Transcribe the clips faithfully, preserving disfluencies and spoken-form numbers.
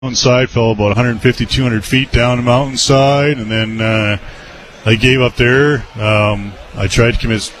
Mountainside, fell about one hundred fifty, two hundred feet down the mountainside, and then uh, I gave up there. Um, I tried to commit,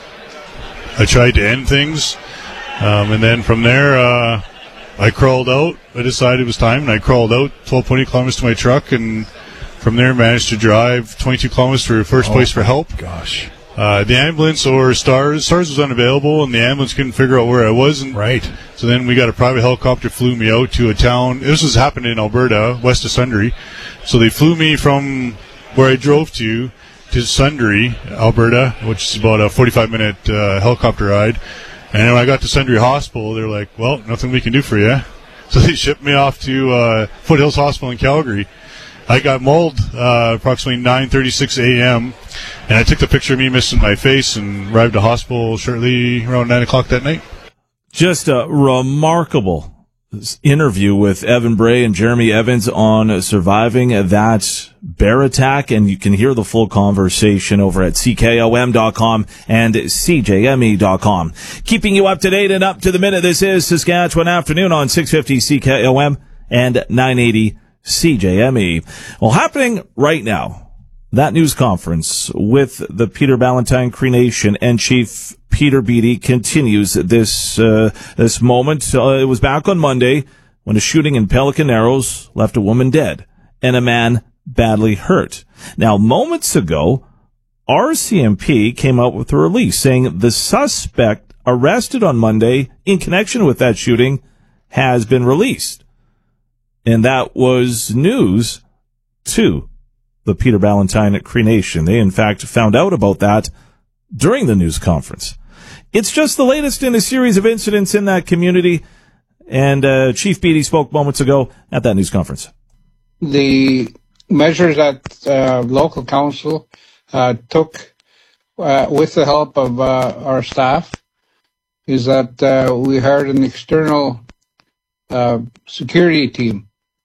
I tried to end things, um, and then from there uh, I crawled out. I decided it was time, and I crawled out twelve point eight kilometers to my truck, and from there managed to drive twenty-two kilometers to first oh, place for help. Gosh. Uh, the ambulance or STARS, STARS was unavailable, and the ambulance couldn't figure out where I was. And right. So then we got a private helicopter, flew me out to a town. This was happening in Alberta, west of Sundre. So they flew me from where I drove to to Sundre, Alberta, which is about a forty-five minute uh, helicopter ride. And when I got to Sundre Hospital, they're like, well, nothing we can do for you. So they shipped me off to uh, Foothills Hospital in Calgary. I got mauled uh, approximately nine thirty-six a.m., and I took the picture of me missing my face and arrived at hospital shortly around nine o'clock that night. Just a remarkable interview with Evan Bray and Jeremy Evans on surviving that bear attack, and you can hear the full conversation over at C K O M dot com and C J M E dot com. Keeping you up to date and up to the minute, this is Saskatchewan Afternoon on six fifty C K O M and nine eighty C J M E. Well, happening right now, that news conference with the Peter Ballantyne Cree Nation and Chief Peter Beattie continues this uh, this moment. Uh, it was back on Monday when a shooting in Pelican Narrows left a woman dead and a man badly hurt. Now, moments ago, R C M P came out with a release saying the suspect arrested on Monday in connection with that shooting has been released. And that was news to the Peter Ballantyne Cree Nation. They, in fact, found out about that during the news conference. It's just the latest in a series of incidents in that community, and uh, Chief Beattie spoke moments ago at that news conference. The measures that uh, local council uh, took uh, with the help of uh, our staff is that uh, we hired an external uh, security team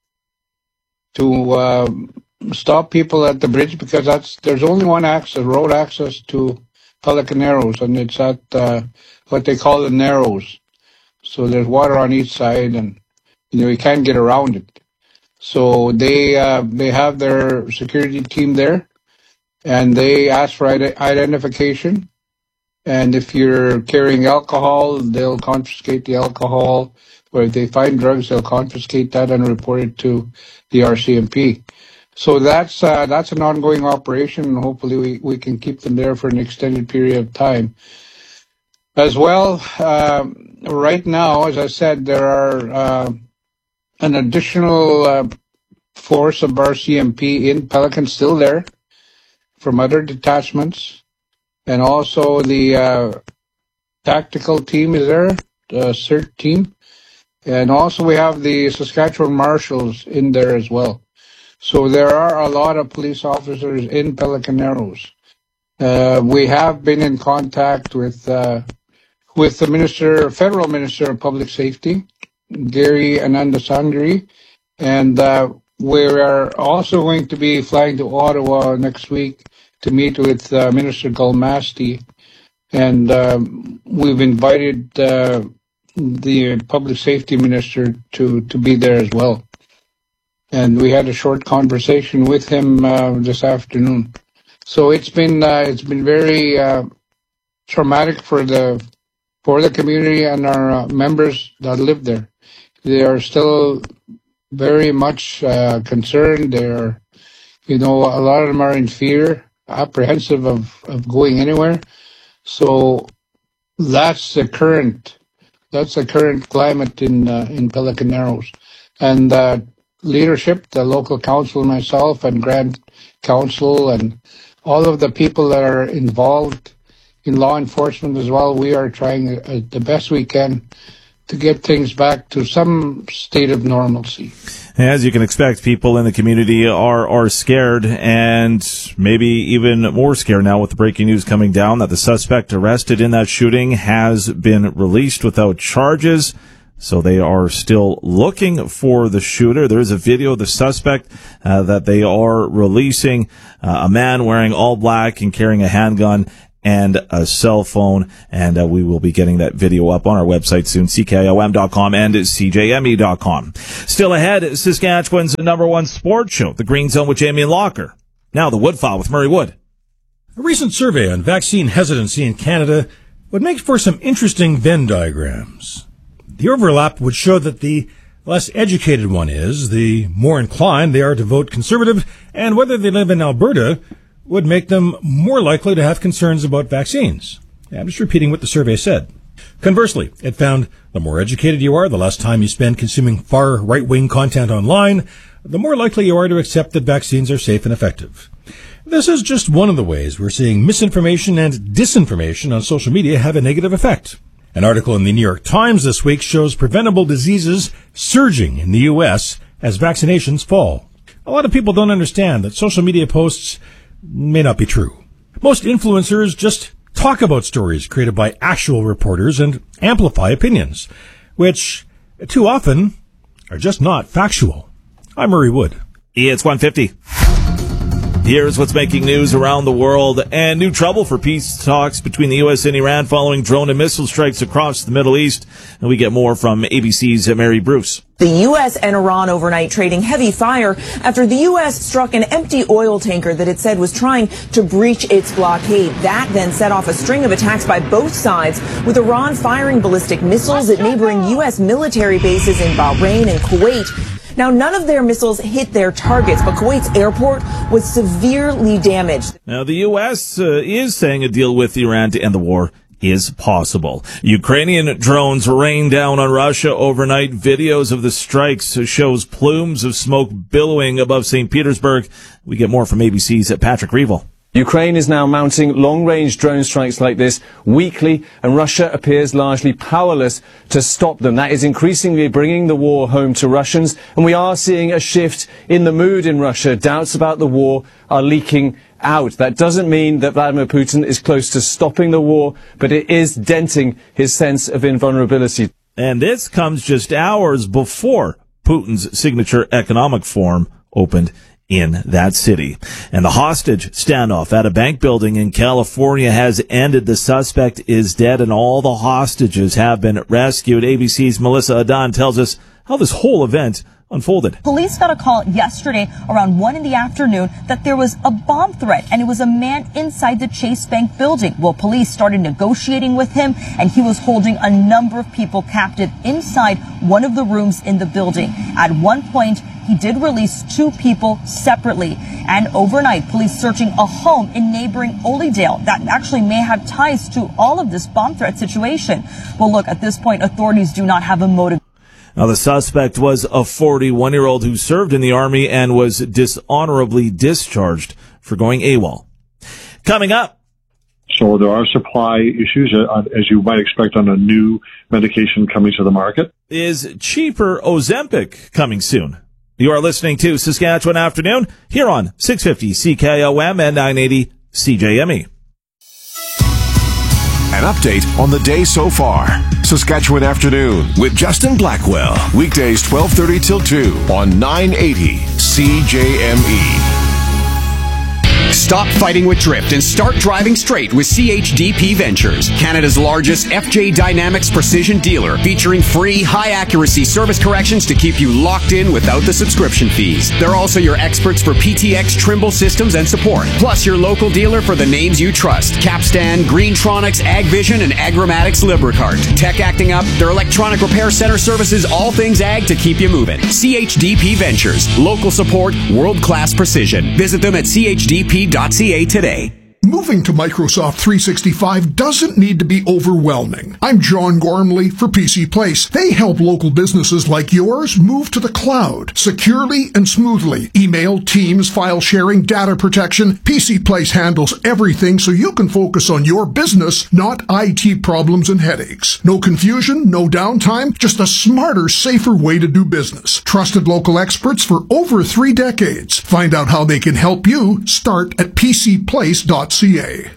to uh, stop people at the bridge, because that's there's only one access, road access to Pelican Narrows, and it's at uh, what they call the Narrows. So there's water on each side, and you know you can't get around it. So they uh, they have their security team there, and they ask for ide- identification. And if you're carrying alcohol, they'll confiscate the alcohol. Or if they find drugs, they'll confiscate that and report it to the R C M P. So that's uh, that's an ongoing operation, and hopefully we, we can keep them there for an extended period of time. As well, um, right now, as I said, there are uh, an additional uh, force of R C M P in Pelican still there from other detachments, and also the uh, tactical team is there, the CERT team. And also we have the Saskatchewan Marshals in there as well. So there are a lot of police officers in Pelican Narrows. Uh, we have been in contact with uh, with the minister, federal minister of public safety, Gary Anandasangri, and uh, we are also going to be flying to Ottawa next week to meet with uh, Minister Galmasti, and um, we've invited uh, the public safety minister to, to be there as well. And we had a short conversation with him uh, this afternoon. So it's been uh, it's been very uh, traumatic for the for the community and our uh, members that live there. They are still very much uh, concerned. They're, you know, a lot of them are in fear, apprehensive of, of going anywhere. So that's the current. That's the current climate in uh, in Pelican Narrows, and uh, leadership, the local council, myself, and Grand Council, and all of the people that are involved in law enforcement as well. We are trying uh, the best we can to get things back to some state of normalcy. As you can expect, people in the community are are scared, and maybe even more scared now with the breaking news coming down that the suspect arrested in that shooting has been released without charges. So they are still looking for the shooter. There is a video of the suspect uh, that they are releasing, uh, a man wearing all black and carrying a handgun. and a cell phone. And uh, we will be getting that video up on our website soon, C K I O M dot com and C J M E dot com. Still ahead, Saskatchewan's number one sports show, The Green Zone with Jamie and Locker. Now the Woodfile with Murray Wood. A recent survey on vaccine hesitancy in Canada would make for some interesting Venn diagrams. The overlap would show that the less educated one is, the more inclined they are to vote Conservative, and whether they live in Alberta would make them more likely to have concerns about vaccines. I'm just repeating what the survey said. Conversely, it found the more educated you are, the less time you spend consuming far right-wing content online, the more likely you are to accept that vaccines are safe and effective. This is just one of the ways we're seeing misinformation and disinformation on social media have a negative effect. An article in the New York Times this week shows preventable diseases surging in the U S as vaccinations fall. A lot of people don't understand that social media posts may not be true. Most influencers just talk about stories created by actual reporters and amplify opinions, which too often are just not factual. I'm Murray Wood. It's one fifty. Here's what's making news around the world, and new trouble for peace talks between the U S and Iran following drone and missile strikes across the Middle East. And we get more from A B C's Mary Bruce. The U S and Iran overnight trading heavy fire after the U S struck an empty oil tanker that it said was trying to breach its blockade. That then set off a string of attacks by both sides, with Iran firing ballistic missiles at neighboring U S military bases in Bahrain and Kuwait. Now, none of their missiles hit their targets, but Kuwait's airport was severely damaged. Now, the U S uh, is saying a deal with Iran to end the war is possible. Ukrainian drones rain down on Russia overnight. Videos of the strikes shows plumes of smoke billowing above Saint Petersburg. We get more from A B C's Patrick Reevell. Ukraine is now mounting long-range drone strikes like this weekly, and Russia appears largely powerless to stop them. That is increasingly bringing the war home to Russians, and we are seeing a shift in the mood in Russia. Doubts about the war are leaking out. That doesn't mean that Vladimir Putin is close to stopping the war, but it is denting his sense of invulnerability. And this comes just hours before Putin's signature economic forum opened in that city. And the hostage standoff at a bank building in California has ended. The suspect is dead and all the hostages have been rescued. A B C's Melissa Adan tells us how this whole event unfolded. Police got a call yesterday around one in the afternoon that there was a bomb threat, and it was a man inside the Chase Bank building. Well, police started negotiating with him, and he was holding a number of people captive inside one of the rooms in the building. At one point, he did release two people separately. And overnight, police searching a home in neighboring Olydale that actually may have ties to all of this bomb threat situation. Well, look, at this point, authorities do not have a motive. Now, the suspect was a forty-one-year-old who served in the Army and was dishonorably discharged for going AWOL. Coming up. So there are supply issues, uh, as you might expect on a new medication coming to the market. Is cheaper Ozempic coming soon? You are listening to Saskatchewan Afternoon here on six fifty C K O M and nine eighty C J M E. An update on the day so far. Saskatchewan Afternoon with Justin Blackwell. Weekdays twelve thirty till two on nine eighty C J M E. Stop fighting with drift and start driving straight with C H D P Ventures, Canada's largest F J Dynamics precision dealer, featuring free, high-accuracy service corrections to keep you locked in without the subscription fees. They're also your experts for P T X Trimble systems and support, plus your local dealer for the names you trust: Capstan, Greentronics, AgVision, and Agromatics Lubricart. Tech acting up, their electronic repair center services all things ag to keep you moving. C H D P Ventures, local support, world-class precision. Visit them at C H D P dot C A today. Moving to Microsoft three sixty-five doesn't need to be overwhelming. I'm John Gormley for P C Place. They help local businesses like yours move to the cloud securely and smoothly. Email, Teams, file sharing, data protection. P C Place handles everything so you can focus on your business, not I T problems and headaches. No confusion, no downtime, just a smarter, safer way to do business. Trusted local experts for over three decades. Find out how they can help you. Start at P C place dot C A.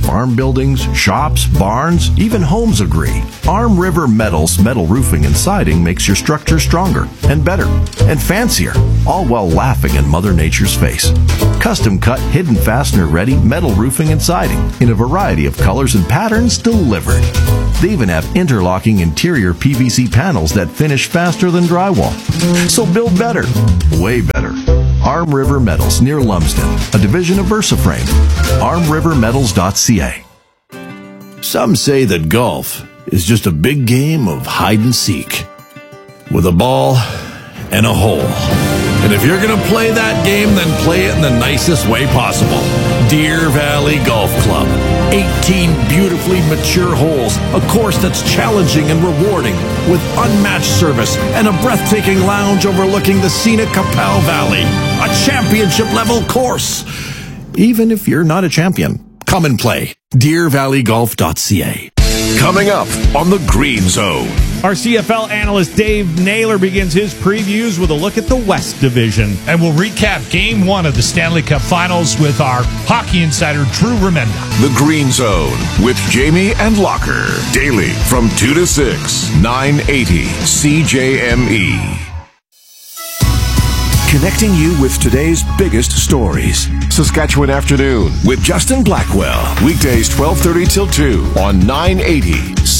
Farm buildings, shops, barns, even homes agree. Arm River Metals metal roofing and siding makes your structure stronger and better and fancier, all while laughing in Mother Nature's face. Custom cut, hidden fastener ready metal roofing and siding in a variety of colors and patterns delivered. They even have interlocking interior P V C panels that finish faster than drywall. So build better, way better. Arm River Metals near Lumsden, a division of VersaFrame. arm river metals dot c a. Some say that golf is just a big game of hide and seek, with a ball and a hole. And if you're going to play that game, then play it in the nicest way possible. Deer Valley Golf Club. eighteen beautifully mature holes, a course that's challenging and rewarding, with unmatched service and a breathtaking lounge overlooking the scenic Capel Valley. A championship-level course. Even if you're not a champion, come and play. deer valley golf dot c a. Coming up on the Green Zone. Our C F L analyst Dave Naylor begins his previews with a look at the West Division. And we'll recap Game one of the Stanley Cup Finals with our hockey insider, Drew Remenda. The Green Zone with Jamie and Locker. Daily from two to six, nine eighty C J M E. Connecting you with today's biggest stories. Saskatchewan Afternoon with Justin Blackwell. Weekdays twelve thirty till two on nine eighty C J M E.